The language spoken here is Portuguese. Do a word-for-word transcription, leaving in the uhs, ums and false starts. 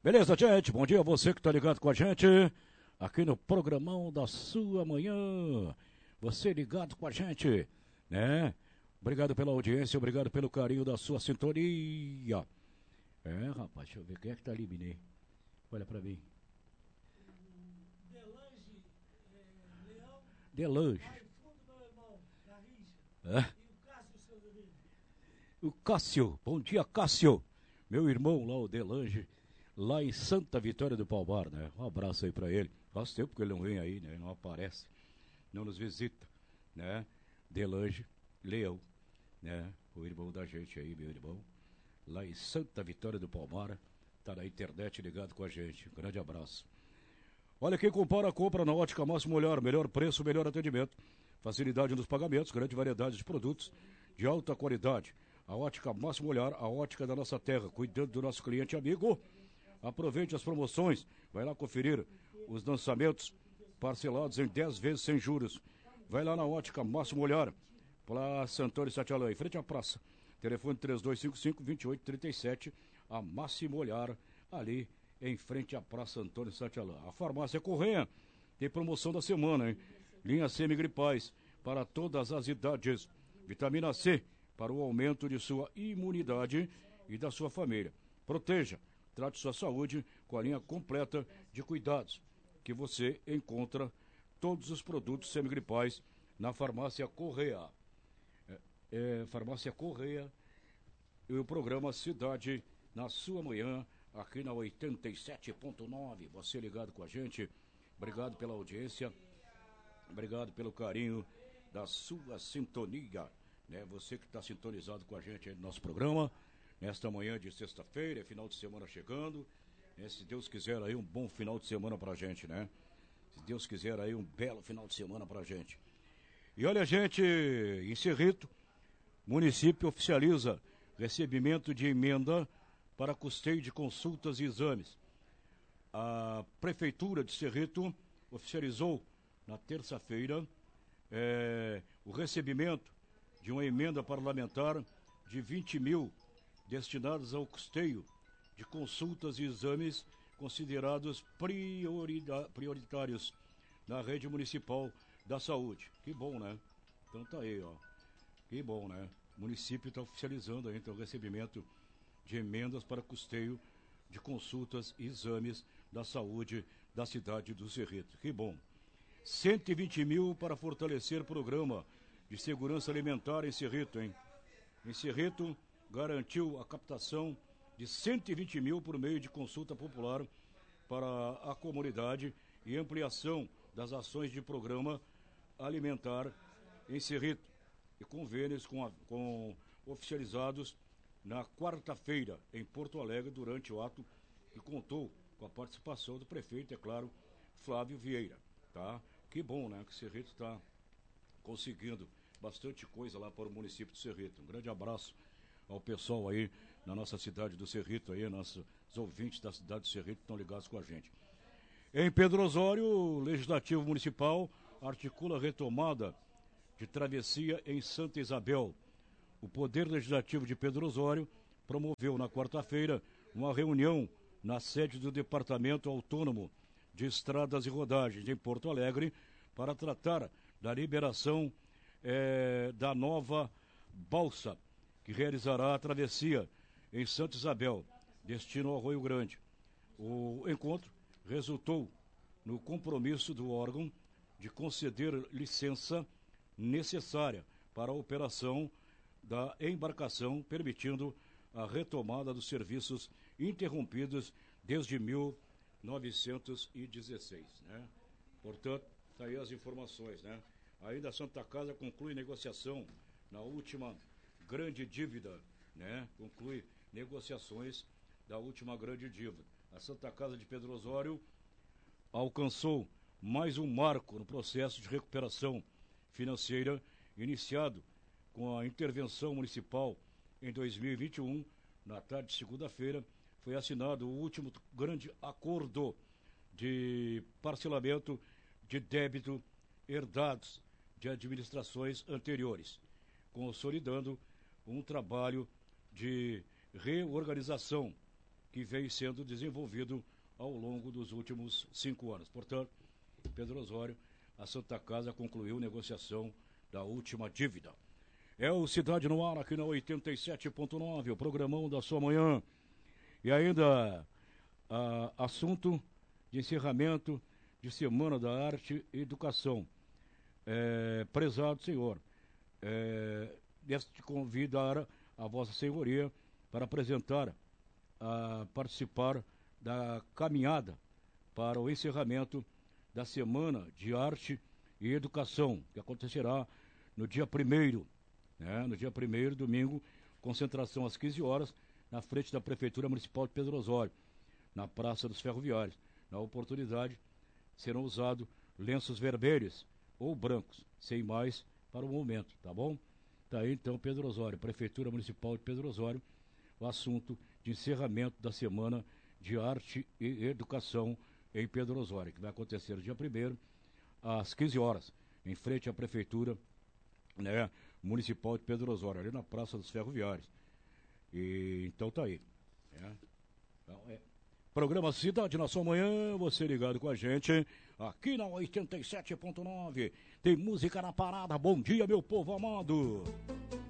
Beleza, gente? Bom dia a você que está ligado com a gente aqui no programão da sua manhã. Você ligado com a gente, né? Obrigado pela audiência, obrigado pelo carinho da sua sintonia. É, rapaz, deixa eu ver quem é que tá ali, Minê. Olha pra mim. Delange, é, Leão. Delange. Vai fundo, meu irmão, Garrincha. É? E o Cássio, seu Danilo. O Cássio, bom dia, Cássio. Meu irmão lá, o Delange, lá em Santa Vitória do Palmar, né? Um abraço aí pra ele. Faz tempo que ele não vem aí, né? Não aparece, não nos visita, né? Delange, Leão, né? O irmão da gente aí, meu irmão, lá em Santa Vitória do Palmar, tá na internet ligado com a gente. Um grande abraço. Olha, quem compara a compra na Ótica Máximo Olhar, melhor preço, melhor atendimento, facilidade nos pagamentos, grande variedade de produtos de alta qualidade. A Ótica Máximo Olhar, a ótica da nossa terra, cuidando do nosso cliente amigo. Aproveite as promoções, vai lá conferir os lançamentos parcelados em dez vezes sem juros. Vai lá na Ótica Máximo Olhar, Praça Antônio Sete Alã, em frente à praça. Telefone três dois cinco cinco, dois oito três sete, a Máximo Olhar, ali em frente à Praça Antônio Sete Alã. A Farmácia Correia tem promoção da semana, hein? Linha semigripais para todas as idades. Vitamina C para o aumento de sua imunidade e da sua família. Proteja, trate sua saúde com a linha completa de cuidados que você encontra todos os produtos semigripais na Farmácia Correia. É, é, Farmácia Correia e o programa Cidade na sua manhã, aqui na oitenta e sete ponto nove. Você ligado com a gente, obrigado pela audiência, obrigado pelo carinho da sua sintonia, né? Você que está sintonizado com a gente aí no nosso programa, nesta manhã de sexta-feira, é final de semana chegando, né? Se Deus quiser aí um bom final de semana pra gente, né? Se Deus quiser aí um belo final de semana pra gente. E olha, gente, em Cerrito, município oficializa recebimento de emenda para custeio de consultas e exames. A Prefeitura de Cerrito oficializou na terça-feira é, o recebimento de uma emenda parlamentar de vinte mil destinados ao custeio de consultas e exames considerados prioritários na rede municipal da saúde. Que bom, né? Então tá aí, ó. Que bom, né? O município está oficializando aí, então, o recebimento de emendas para custeio de consultas e exames da saúde da cidade do Cerrito. Que bom. cento e vinte mil para fortalecer o programa de segurança alimentar em Cerrito, hein? Em Cerrito, garantiu a captação de cento e vinte mil por meio de consulta popular para a comunidade e ampliação das ações de programa alimentar em Cerrito e convênios com, a, com oficializados na quarta-feira em Porto Alegre durante o ato que contou com a participação do prefeito, é claro, Flávio Vieira, tá? Que bom, né, que Cerrito está conseguindo bastante coisa lá para o município de Cerrito. Um grande abraço ao pessoal aí na nossa cidade do Cerrito, aí, nossos ouvintes da cidade do Cerrito estão ligados com a gente. Em Pedro Osório, o Legislativo Municipal articula a retomada de travessia em Santa Isabel. O Poder Legislativo de Pedro Osório promoveu na quarta-feira uma reunião na sede do Departamento Autônomo de Estradas e Rodagens em Porto Alegre para tratar da liberação eh, da nova balsa que realizará a travessia em Santa Isabel, destino ao Arroio Grande. O encontro resultou no compromisso do órgão de conceder licença necessária para a operação da embarcação, permitindo a retomada dos serviços interrompidos desde mil novecentos e dezesseis, né? Portanto, tá aí as informações, né? Ainda a Santa Casa conclui negociação na última grande dívida, né? Conclui negociações da última grande dívida. A Santa Casa de Pedro Osório alcançou mais um marco no processo de recuperação financeira iniciado com a intervenção municipal em dois mil e vinte e um. Na tarde de segunda-feira foi assinado o último grande acordo de parcelamento de débito herdados de administrações anteriores, consolidando um trabalho de reorganização que vem sendo desenvolvido ao longo dos últimos cinco anos. Portanto, Pedro Osório, a Santa Casa concluiu negociação da última dívida. É o Cidade no Ar aqui na oitenta e sete ponto nove, o programão da sua manhã. E ainda, a, assunto de encerramento de Semana da Arte e Educação. É, prezado senhor, é, deste convidar a Vossa Senhoria para apresentar, a participar da caminhada para o encerramento da Semana de Arte e Educação, que acontecerá no dia primeiro, né, no dia primeiro, domingo, concentração às quinze horas, na frente da Prefeitura Municipal de Pedro Osório, na Praça dos Ferroviários. Na oportunidade, serão usados lenços vermelhos ou brancos, sem mais para o momento, tá bom? Tá aí então Pedro Osório, Prefeitura Municipal de Pedro Osório, o assunto de encerramento da Semana de Arte e Educação em Pedro Osório, que vai acontecer no dia primeiro, às quinze horas, em frente à Prefeitura, né, Municipal de Pedro Osório, ali na Praça dos Ferroviários. E então tá aí. Né? Então, é. Programa Cidade na sua manhã, você ligado com a gente, aqui na oitenta e sete ponto nove. Tem música na parada. Bom dia, meu povo amado.